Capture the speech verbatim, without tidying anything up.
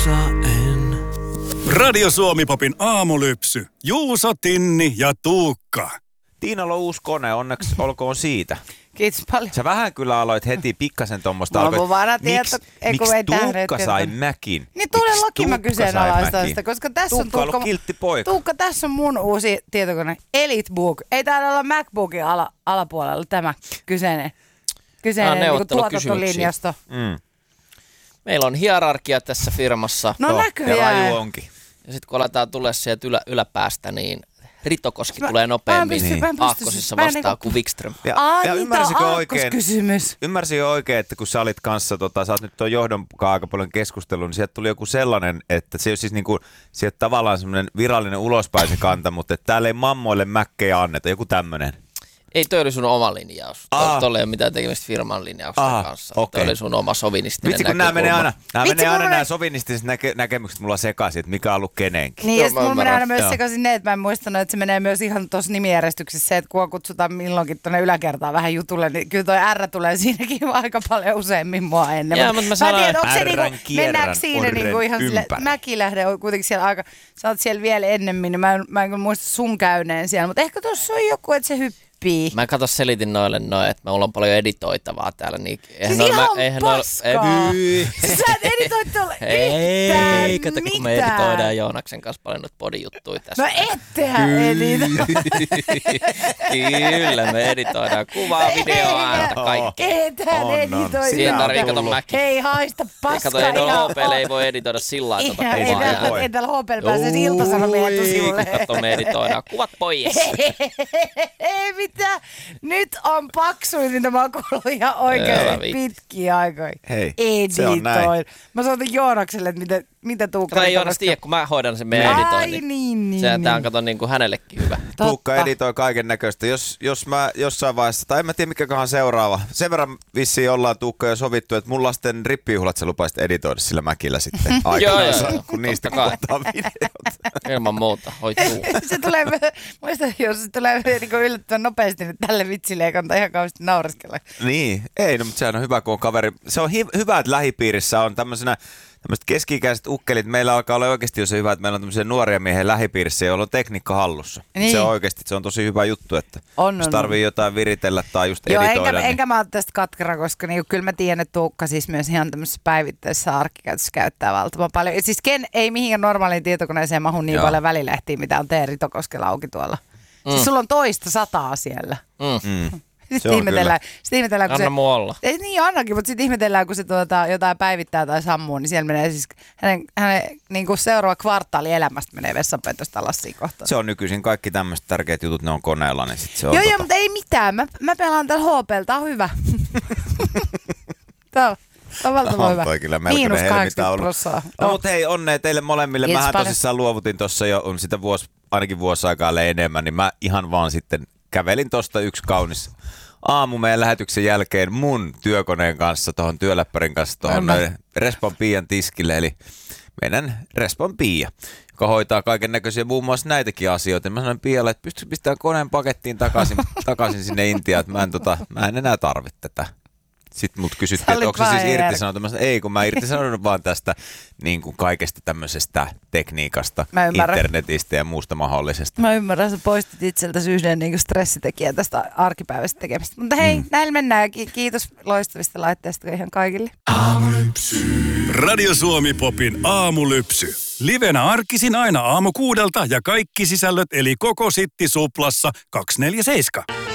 en. Radio Suomi-popin aamulypsy. Juuso, Tinni ja Tuukka. Tiinalla on uusi kone, onneksi olkoon siitä. Kiitos paljon. Sä vähän kyllä aloit heti pikkasen tommoista. Mulla on mun vara tieto. Miksi Tuukka sai mäkin? Niin todellakin mä kyseenalaistan sitä, koska tässä Tuukka on Tuukka on kiltti poika. Tuukka, tässä on mun uusi tietokone, EliteBook. Ei täällä olla MacBookin ala, alapuolella tämä kyseinen, kyseinen niin tuotantolinjasto. Mm. Meillä on hierarkia tässä firmassa. No, no näköjään. Ja raju onkin. Ja sitten kun aletaan tulla sieltä ylä, yläpäästä, niin Ritokoski mä, tulee nopeammin niin. Aakkosissa vastaan niinku kuin Wikström. Ja, Ai, ja niin ymmärsikö oikein, kysymys. Ymmärsikö oikein, että kun sä olit kanssa, tota, sä oot nyt tuon johdon aika paljon keskustellut, niin sieltä tuli joku sellainen, että se ei ole siis niinku, sieltä tavallaan semmoinen virallinen ulospäin se kanta, mutta että täällä ei mammoille mäkkejä anneta, joku tämmöinen. Ei, toi oli sun oma linjaus. Tuolla ei ole mitään tekemistä firman linjausten Aha, kanssa. Okay. Toi oli sun oma sovinistinen Vitsi, kun nämä menee aina, nämä menee aina nämä sovinistiset näke, näkemykset mulla sekaisin, että mikä on ollut kenenkin. Niin, ja sitten mulla menee aina myös sekaisin ne, että mä en muistanut, että se menee myös ihan tuossa nimijärjestyksessä se, että kun kutsutaan milloinkin tuonne yläkertaan vähän jutulle, niin kyllä toi R tulee siinäkin aika paljon useammin mua ennen. Jaa, mutta mä sanon, tiedä, onko se niinku, mennäänkö siinä niinku ihan sille, Mäkilähde on kuitenkin siellä aika, sä oot siellä vielä ennemmin, niin mä en, mä en kyllä muista sun käyneen siellä, mutta ehkä tuossa on joku, että se hyppii. Mä kato selitin noille noin, että me ollaan paljon editoitavaa täällä. Niin siis ihan mä, eihän paskaa. Ei, siis sä et editoit tuolle yhtään Ei, kato kun me editoidaan Joonaksen kanssa paljon noita podijuttuja tässä. No ettehän editä. Kyllä, me editoidaan kuvaa, videoa, ääntä, kaikki. Ethän editoida. Siihen tarvii kato Mäki. Hei, haista paskaa. Kato, ei no H P ei voi editoida sillä lailla tuota kuvaa. Ei täällä H P pääse se Ilta-Sanomien etusivulle. Kato, me editoidaan kuvat pois. Ei mitään. Nyt on paksuin, mitä mä oon kuullut ihan oikeasti pitkiä aikoja. Hei, se on näin. Mä soitin Joonakselle, että mitä, mitä Tuukka... Tämä ei Joonas tiedä, kun mä hoidan sen meidän editoinnin. Ai niin, niin. Sehän tää on kato niin kuin hänellekin hyvä. Totta. Tuukka editoi kaiken näköistä. Jos, jos mä jossain vaiheessa, tai en mä tiedä mikäköhän seuraava. Sen verran vissiin ollaan Tuukka jo sovittu, että mun lasten rippijuhlat sä lupaisit editoida sillä Mäkillä sitten aikanaan, kun niistä kuvataan videot. Ilman muuta, hoituu. Se tulee, muista, jos se tulee niin yllättävän nopeasti, niin tälle vitsille ei kannata ihan kauheasti naureskella. Niin, ei, no, mutta sehän on hyvä, kun on kaveri. Se on hi- hyvä, että lähipiirissä on tämmöisenä tämmöiset keski-ikäiset ukkelit. Meillä alkaa olla oikeasti jo se hyvä, että meillä on tämmöisiä nuoria miehen lähipiirissä, joilla on tekniikka hallussa. Niin. Se on oikeasti, se on tosi hyvä juttu, että on, jos tarvii on. jotain viritellä tai just Joo, editoida. Enkä, niin... enkä mä ole tästä katkera, koska niin, kyllä mä tiedän, että Tuukka siis myös ihan tämmöisessä päivittäisessä arkkikäytössä käyttää valtavan paljon. Siis ken ei mihinkään normaaliin tietokoneeseen mahu niin Joo. paljon välilehtiä, mitä on T. Ritokoskella auki tuolla. Mm. Siis sulla on toista sataa siellä. Mm. Mm. Sitten ihmetellään, sit ihmetellään, kun anna se... mun olla. Ei, niin annakin, mutta sitten ihmetellään, kun se tuota, jotain päivittää tai sammuu, niin siellä menee siis hänen, hänen niin kuin seuraava kvartaali elämästä menee vessanpöntöstä lassiin kohtaan. Se on nykyisin kaikki tämmöiset tärkeät jutut, ne on koneella, niin sit se on Joo, tota... joo, mutta ei mitään. Mä, mä pelaan täällä H P:llä, tää on hyvä. Tää on. Tämä on valtavan hyvä. Toi kyllä Miinus kahdeksankymmentä prosenttia. No, no mutta hei, onnea teille molemmille. Yes, Mähän paljon. tosissaan luovutin tuossa jo, on sitä vuosi, ainakin vuosi aikaa enemmän, niin mä ihan vaan sitten kävelin tosta yksi kaunis aamu meidän lähetyksen jälkeen mun työkoneen kanssa, tuohon työläppärin kanssa, tuohon Respon Pian tiskille, eli meidän Respon Pia, joka hoitaa kaiken näköisiä muun muassa näitäkin asioita. Mä sanoin Pialle, että pystytkö pistämään koneen pakettiin takaisin, takaisin sinne Intiaan, että mä en, tota, mä en enää tarvitse tätä. Sitten mut kysyttiin, että onko se siis irtisanottu. Mä sanoin, ei, kun mä irtisanonut vaan tästä niin kuin kaikesta tämmöisestä tekniikasta, internetistä ja muusta mahdollisesta. Mä ymmärrän, sä poistit itseltäsi yhden niin kuin stressitekijän tästä arkipäivästä tekemistä. Mutta hei, mm. näillä mennään. Kiitos loistavista laitteista ihan kaikille. Aamulypsy. Radio Suomi Popin aamulypsy. Livenä arkisin aina aamu kuudelta ja kaikki sisällöt eli koko Sitti Suplassa kaksikymmentäneljä seitsemän.